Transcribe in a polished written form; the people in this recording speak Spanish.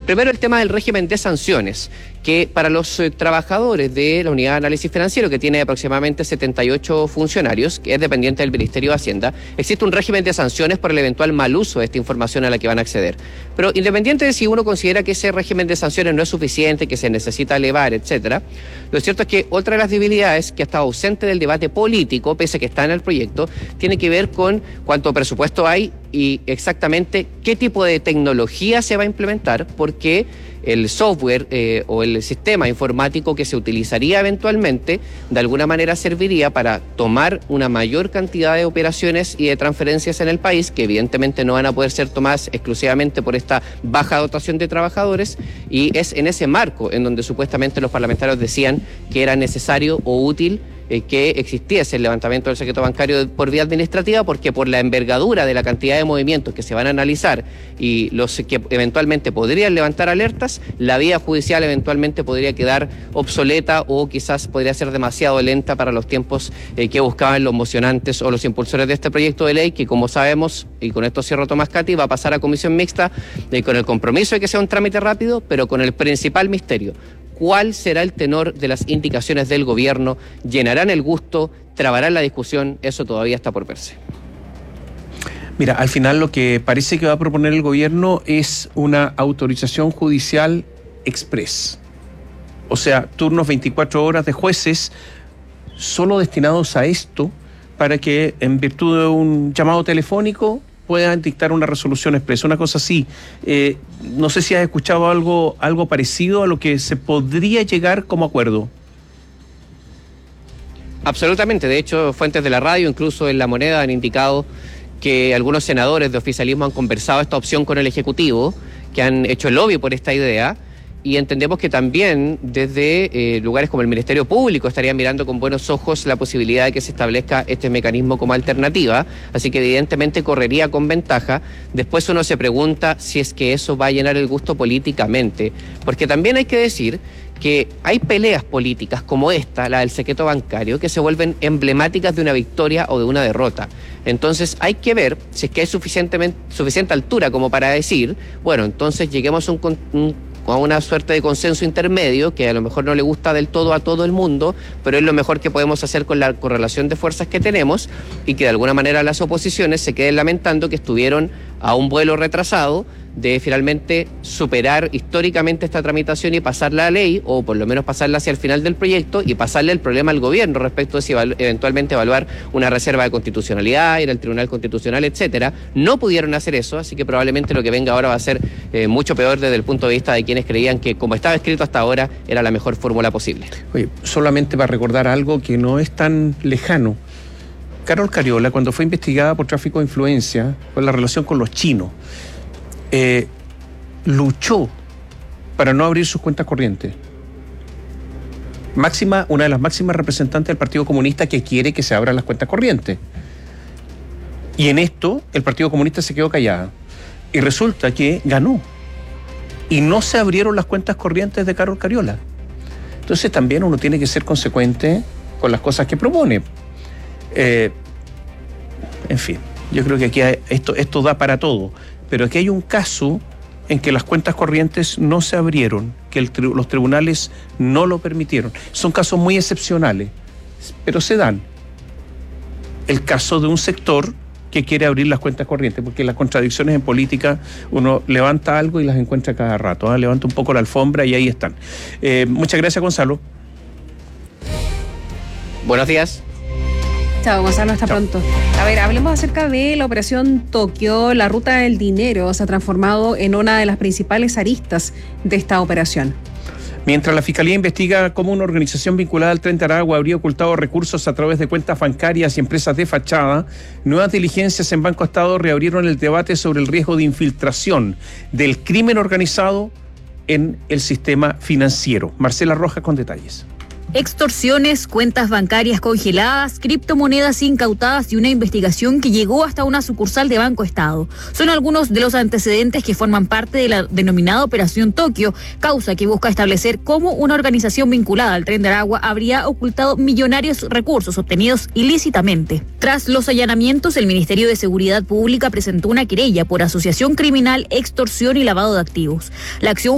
Primero, el tema del régimen de sanciones, que para los trabajadores de la Unidad de Análisis Financiero, que tiene aproximadamente 78 funcionarios, que es dependiente del Ministerio de Hacienda, existe un régimen de sanciones por el eventual mal uso de esta información a la que van a acceder. Pero independiente de si uno considera que ese régimen de sanciones no es suficiente, que se necesita elevar, etcétera, lo cierto es que otra de las debilidades que ha estado ausente del debate político, pese a que está en el proyecto, tiene que ver con cuánto presupuesto hay y exactamente qué tipo de tecnología se va a implementar, porque el software o el sistema informático que se utilizaría eventualmente de alguna manera serviría para tomar una mayor cantidad de operaciones y de transferencias en el país, que evidentemente no van a poder ser tomadas exclusivamente por esta baja dotación de trabajadores, y es en ese marco en donde supuestamente los parlamentarios decían que era necesario o útil que existiese el levantamiento del secreto bancario por vía administrativa, porque por la envergadura de la cantidad de movimientos que se van a analizar y los que eventualmente podrían levantar alertas, la vía judicial eventualmente podría quedar obsoleta o quizás podría ser demasiado lenta para los tiempos que buscaban los mocionantes o los impulsores de este proyecto de ley, que como sabemos, y con esto cierro Tomás Cati, va a pasar a comisión mixta con el compromiso de que sea un trámite rápido, pero con el principal misterio: ¿cuál será el tenor de las indicaciones del gobierno? ¿Llenarán el gusto? ¿Trabarán la discusión? Eso todavía está por verse. Mira, al final lo que parece que va a proponer el gobierno es una autorización judicial express. O sea, turnos 24 horas de jueces solo destinados a esto, para que en virtud de un llamado telefónico puedan dictar una resolución expresa, una cosa así. No sé si has escuchado algo parecido a lo que se podría llegar como acuerdo. Absolutamente. De hecho, fuentes de la radio, incluso en La Moneda, han indicado que algunos senadores de oficialismo han conversado esta opción con el Ejecutivo, que han hecho el lobby por esta idea, y entendemos que también desde lugares como el Ministerio Público estarían mirando con buenos ojos la posibilidad de que se establezca este mecanismo como alternativa, así que evidentemente correría con ventaja. Después uno se pregunta si es que eso va a llenar el gusto políticamente, porque también hay que decir que hay peleas políticas como esta, la del secreto bancario, que se vuelven emblemáticas de una victoria o de una derrota. Entonces hay que ver si es que hay suficiente altura como para decir, bueno, entonces lleguemos a una suerte de consenso intermedio que a lo mejor no le gusta del todo a todo el mundo, pero es lo mejor que podemos hacer con la correlación de fuerzas que tenemos, y que de alguna manera las oposiciones se queden lamentando que estuvieron a un vuelo retrasado de finalmente superar históricamente esta tramitación y pasarla a ley, o por lo menos pasarla hacia el final del proyecto y pasarle el problema al gobierno respecto de si eventualmente evaluar una reserva de constitucionalidad, ir al Tribunal Constitucional, etcétera. No pudieron hacer eso, así que probablemente lo que venga ahora va a ser mucho peor desde el punto de vista de quienes creían que, como estaba escrito hasta ahora, era la mejor fórmula posible. Oye, solamente para recordar algo que no es tan lejano. Carol Cariola, cuando fue investigada por tráfico de influencia, por la relación con los chinos, luchó para no abrir sus cuentas corrientes. Una de las máximas representantes del Partido Comunista, que quiere que se abran las cuentas corrientes. Y en esto el Partido Comunista se quedó callada. Y resulta que ganó. Y no se abrieron las cuentas corrientes de Carol Cariola. Entonces también uno tiene que ser consecuente con las cosas que propone. En fin, yo creo que aquí esto da para todo. Pero aquí hay un caso en que las cuentas corrientes no se abrieron, que los tribunales no lo permitieron. Son casos muy excepcionales, pero se dan. El caso de un sector que quiere abrir las cuentas corrientes, porque las contradicciones en política, uno levanta algo y las encuentra cada rato, ¿eh? Levanta un poco la alfombra y ahí están. Muchas gracias, Gonzalo. Buenos días. Chao, Gonzalo, hasta pronto. A ver, hablemos acerca de la Operación Tokio. La ruta del dinero se ha transformado en una de las principales aristas de esta operación. Mientras la Fiscalía investiga cómo una organización vinculada al Tren de Aragua habría ocultado recursos a través de cuentas bancarias y empresas de fachada, nuevas diligencias en Banco Estado reabrieron el debate sobre el riesgo de infiltración del crimen organizado en el sistema financiero. Marcela Rojas con detalles. Extorsiones, cuentas bancarias congeladas, criptomonedas incautadas y una investigación que llegó hasta una sucursal de Banco Estado. Son algunos de los antecedentes que forman parte de la denominada Operación Tokio, causa que busca establecer cómo una organización vinculada al Tren de Aragua habría ocultado millonarios recursos obtenidos ilícitamente. Tras los allanamientos, el Ministerio de Seguridad Pública presentó una querella por asociación criminal, extorsión y lavado de activos. La acción